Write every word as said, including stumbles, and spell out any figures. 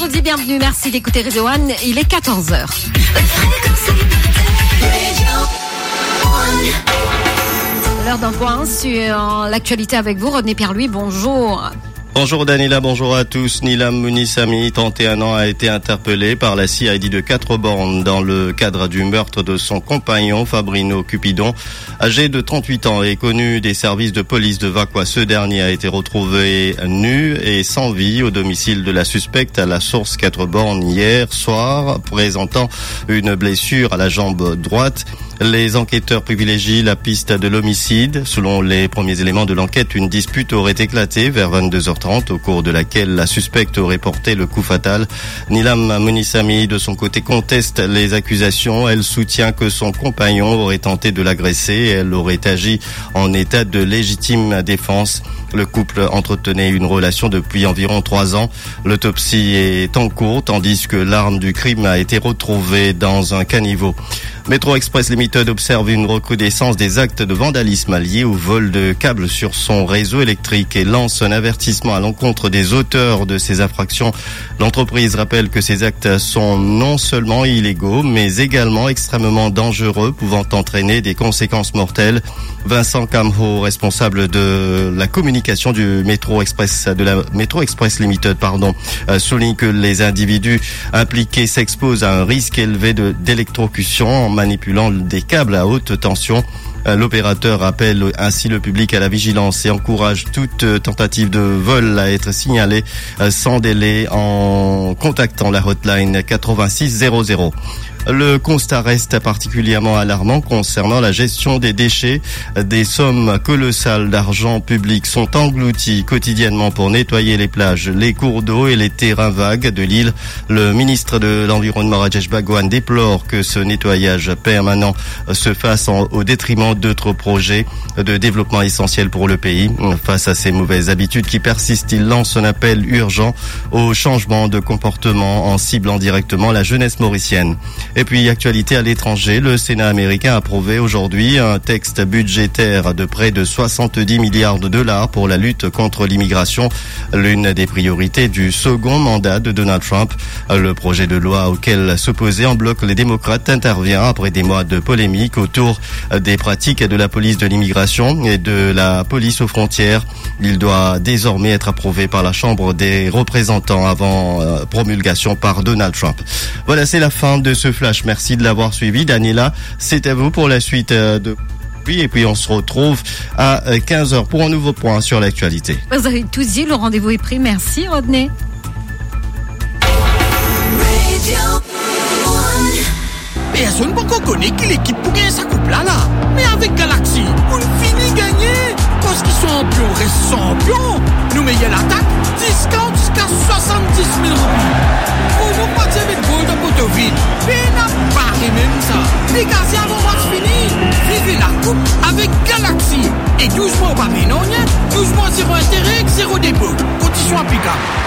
vous dit bienvenue, merci d'écouter Réseau One, il est quatorze heures. L'heure d'un point sur l'actualité avec vous, Rodney Pierre-Louis, bonjour. Bonjour Daniela, bonjour à tous. Nilam Munissami, trente et un ans, a été interpellé par la C I D de Quatre-Bornes dans le cadre du meurtre de son compagnon Fabrino Cupidon, âgé de trente-huit ans et connu des services de police de Vacquois. Ce dernier a été retrouvé nu et sans vie au domicile de la suspecte à la source Quatre-Bornes hier soir, présentant une blessure à la jambe droite. Les enquêteurs privilégient la piste de l'homicide. Selon les premiers éléments de l'enquête, une dispute aurait éclaté vers vingt-deux heures trente, au cours de laquelle la suspecte aurait porté le coup fatal. Nilam Munissami, de son côté, conteste les accusations. Elle soutient que son compagnon aurait tenté de l'agresser et elle aurait agi en état de légitime défense. Le couple entretenait une relation depuis environ trois ans. L'autopsie est en cours, tandis que l'arme du crime a été retrouvée dans un caniveau. Metro Express Limited observe une recrudescence des actes de vandalisme liés au vol de câbles sur son réseau électrique et lance un avertissement à l'encontre des auteurs de ces infractions. L'entreprise rappelle que ces actes sont non seulement illégaux, mais également extrêmement dangereux, pouvant entraîner des conséquences mortelles. Vincent Camho, responsable de la communication du Metro Express, de la Metro Express Limited, pardon, souligne que les individus impliqués s'exposent à un risque élevé de, d'électrocution en manipulant des câbles à haute tension. L'opérateur appelle ainsi le public à la vigilance et encourage toute tentative de vol à être signalée sans délai en contactant la hotline quatre-vingt-six zéro zéro. Le constat reste particulièrement alarmant concernant la gestion des déchets. Des sommes colossales d'argent public sont englouties quotidiennement pour nettoyer les plages, les cours d'eau et les terrains vagues de l'île. Le ministre de l'Environnement, Rajesh Bhagwan, déplore que ce nettoyage permanent se fasse en, au détriment d'autres projets de développement essentiels pour le pays. Face à ces mauvaises habitudes qui persistent, il lance un appel urgent au changement de comportement en ciblant directement la jeunesse mauricienne. Et puis, actualité à l'étranger, le Sénat américain a approuvé aujourd'hui un texte budgétaire de près de soixante-dix milliards de dollars pour la lutte contre l'immigration, l'une des priorités du second mandat de Donald Trump. Le projet de loi auquel s'opposaient en bloc les démocrates intervient après des mois de polémique autour des pratiques de la police de l'immigration et de la police aux frontières. Il doit désormais être approuvé par la Chambre des représentants avant promulgation par Donald Trump. Voilà, c'est la fin de ce flash. Merci de l'avoir suivi. Daniela, c'est à vous pour la suite de... Et puis on se retrouve à quinze heures pour un nouveau point sur l'actualité. Vous avez tout dit, le rendez-vous est pris. Merci Rodney. Personne ne connaît qui l'équipe pour gagner sa coupe là, là. Mais avec Galaxy, on finit gagner. Parce qu'ils sont champions, restent champions. Nous meilleurs l'attaque, discount jusqu'à soixante-dix mille roupies. Pour nous partir avec Gold à Potoville. Mais n'a pas même ça. Les gars, avant match fini, vivez la coupe avec Galaxy. Et douze mois au Babylone, douze mois zéro intérêt, zéro dépôt. Condition applicable.